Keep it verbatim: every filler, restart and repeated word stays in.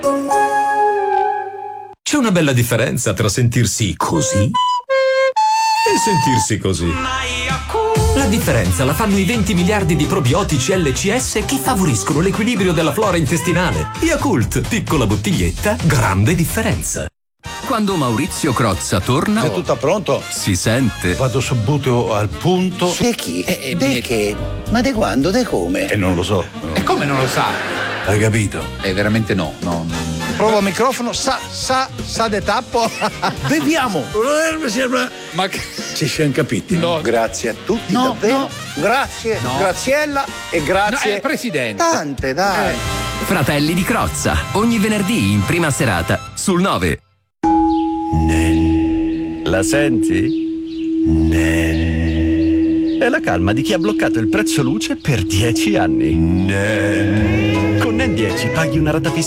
C'è una bella differenza tra sentirsi così e sentirsi così. La differenza la fanno i venti miliardi di probiotici L C S che favoriscono l'equilibrio della flora intestinale. Yakult, piccola bottiglietta, grande differenza. Quando Maurizio Crozza torna... È tutto pronto? Si sente. Vado subito al punto. De chi? Eh, De che? Ma de quando? De come? E non lo so. E come non lo sa? Hai capito? Eh, veramente no, no, no. Provo il microfono, sa, sa, sa de tappo. Beviamo. Mi sembra. Ma che... Ci siamo capiti. No. Grazie a tutti, No, davvero. no. Grazie, No. Graziella e grazie. No, eh, Presidente. Tante, dai. Fratelli di Crozza, ogni venerdì in prima serata, sul nove. La senti? È la calma di chi ha bloccato il prezzo luce per dieci anni. Con Nen dieci paghi una rata fissa